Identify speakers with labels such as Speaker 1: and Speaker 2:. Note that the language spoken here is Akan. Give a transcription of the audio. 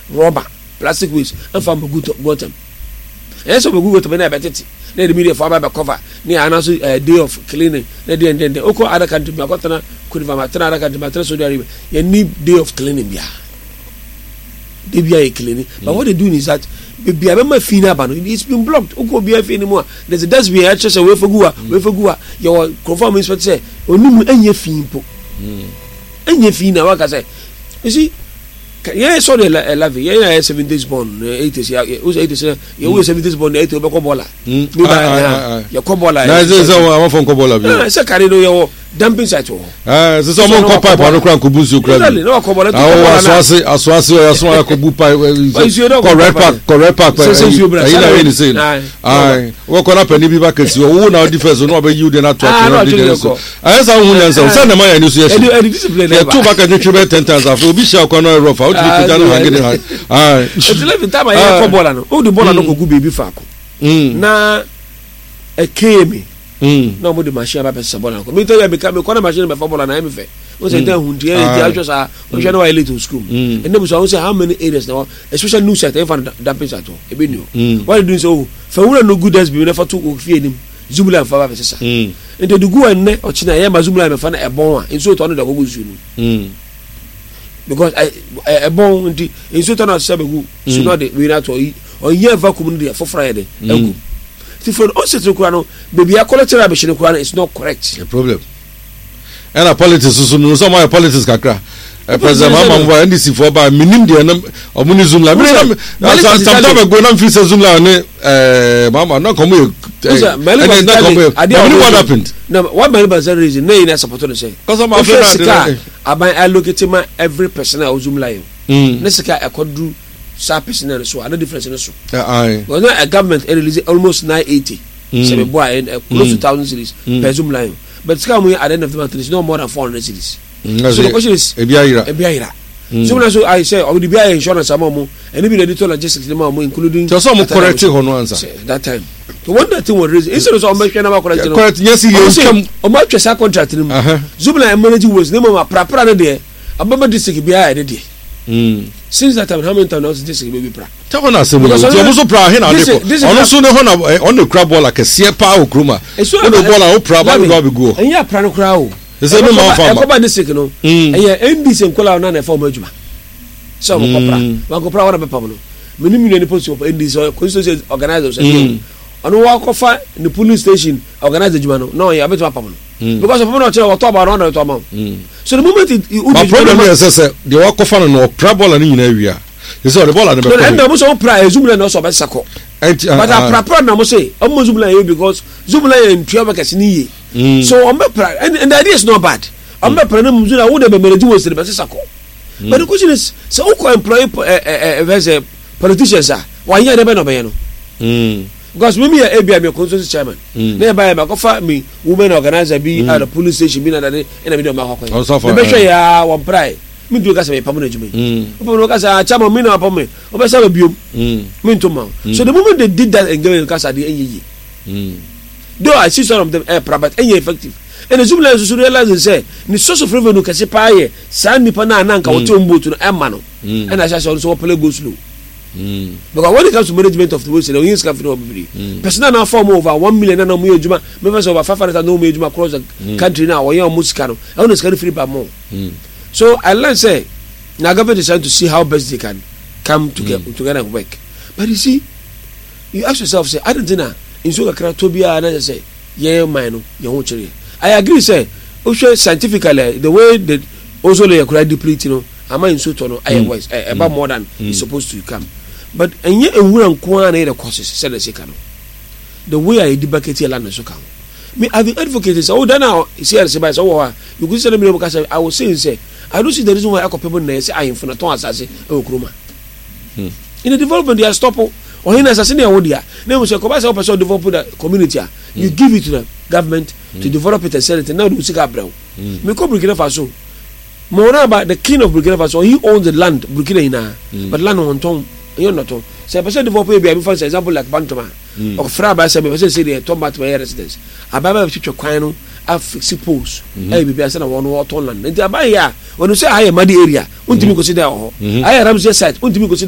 Speaker 1: rubber plastic waste and for good bottom yes so go to be na betete na the media for ba cover na announce day of cleaning na then oko other country me akotana kuriva matana other country matana Saudi Arabia you need day of cleaning bia they be cleaning but what they doing is that be abema fina ba no it's been blocked oko be afi anymore there's a dust be actually say we for gua your confirm inspector say onimu anya fi mpo anya fi na waka say you see yeah so the 11 yeah 7 days born 80s yeah who's 80s yeah who's 7 days born 80 be ko bola ya ko bola
Speaker 2: na so I want from ko bola bi
Speaker 1: say carry no your dumping site so
Speaker 2: so mo ko pipe anu kran ko buzu kran
Speaker 1: no ko bola
Speaker 2: aswase ya so ya ko bu pipe correct park ayi na we say ai wo ko na pani bi ba kesi wo na defense no be you dey na talk no dey so ai sa hu nyansa so na ma ya ni so ya
Speaker 1: discipline
Speaker 2: ya tu ba ka ni twe 10 times after obi sha ko no rough out bi ko janu hanging ai
Speaker 1: it's 11 time ya ko bola no o di bola no ko gu baby fa ko na ekemi no mo de machine ba pesa bola ko mi to ya be ka me ko na machine be fa bola na me fe o say dan hun die actually sa o je na wa elite school and them so say how many areas now especially new set even dumping site e be new what do so fa wura no good as be na fa to ko fie nim zumula fa ba pesa and the gu an ne o china ya ma zumula me fa na e bon a so to no da go buzu ni because e bon ndi in so to no se be gu so no de we na to o ye vacuum ndi for friday egu different also to kura no baby a collector abishine kura is not correct
Speaker 2: the problem and a politics so no some my politics kakra president mama mwa ndc for ba minim de na omuni zoom la sometimes go na feel zoom la ne mama na come what happened
Speaker 1: no what my reason no in support to say
Speaker 2: cuz am afraid
Speaker 1: aban allocate my every person a zoom la na sika akodu sa person so another difference in so well a government release almost 980 say boy close to 1000 cities per zoom line but sika mo at the end of the month is no more than 400 cities so the question is ebiaira so na so I say of the bia insurance amamo and be the total logistics amamo including
Speaker 2: so some correct hono answer
Speaker 1: that time so one that thing was raised instead of make na
Speaker 2: correct yes you come
Speaker 1: o ma twesa contract ni zoom line manage was name ma prapra na de ababa district bia e de since that time how many times this baby pra
Speaker 2: tell na say we so pra he na de ko ono so ne ho na on the crab ball like se pa okroma o no ball o pra ba go go
Speaker 1: enya pra no kra o
Speaker 2: say no man farm
Speaker 1: e ko ba district no eye ndc nkola na na form adwuma so ko pra wana be pam no mini police of ndc constituency organizers ono wa ko fa the police station organize adwuma no ya beto pam no because of no tell what about no to am so the moment
Speaker 2: my problem is say the work of no pra ball ni nyina wi a is all the ball na be
Speaker 1: and na mo so pra zoomla no so be sako but a pra na mo say am zoomla you because zoomla en tua ba kasi ni ye so am pra and the idea is not bad am pra na mo zoomla wo de be manage wo se be sako but the question is so who employ politicians are why you never know be no because me abia me constituency chairman na buy me kofa me women organizer bi at the police station bi na na me do ma kokon me be hwe ya one pray me do ka say pam na jumi pam no ka say chairman me na pam me o be say biom me to ma so the moment they did that engagement ka say dey though I see some of them private effective and the zoomla so realize say ni source of revenue ka say pa ye san nipa na nka wote ombotu no ema no and I say so play go slow because when it comes to management of the waste, the use capital personal now form over 1 million and no more juma, members over 500 no more juma across the country now, or young Muscano, I want to carry free by more. So I learn say now government is trying to see how best they can come together and work. But you see, you ask yourself, say, I don't know, in so Tobia and I say, yeah, man, your own cherry. I agree, say, also scientifically, the way that also they are deplete, you know, am I in so tono, I was about more than is supposed to come. But and yet and we are quite the causes said the second the way I debate land so come me I've advocated so that now see as by so you could say me because I was saying say I don't see the reason why I people na say I in front of asase e okroma in the development they are stop or in assassin e wodia na we say come say person develop the community you give it to the government to develop it and sell it now do see Gabriel me ko Burkina Faso more about the king of Burkina Faso he owns the land Burkina ina but land on tom you not to say person develop be for example like Bantama or Fraba say person say the tomat my residence ababa future kwan no afix post e be say na one water land nti abaya when you say high muddy area untimi consider ho high Ramsey site untimi consider